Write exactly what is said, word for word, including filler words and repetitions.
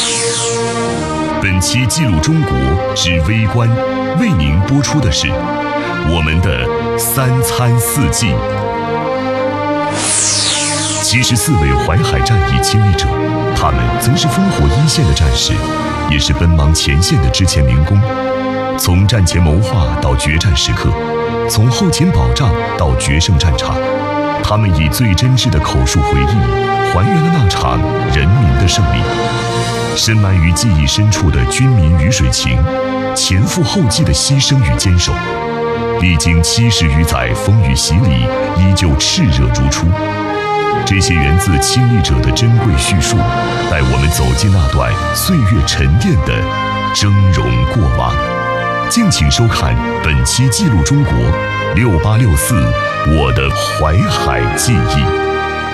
本期记录中国之微观为您播出的是我们的三餐四季。七十四位淮海战役亲历者，他们曾是烽火一线的战士，也是奔忙前线的之前民工。从战前谋划到决战时刻，从后勤保障到决胜战场，他们以最真挚的口述回忆，还原了那场人民的胜利。深埋于记忆深处的军民鱼水情，前赴后继的牺牲与坚守，历经七十余载风雨洗礼，依旧炽热如初。这些源自亲历者的珍贵叙述，带我们走进那段岁月沉淀的峥嵘过往。敬请收看本期记录中国六八六四我的淮海记忆。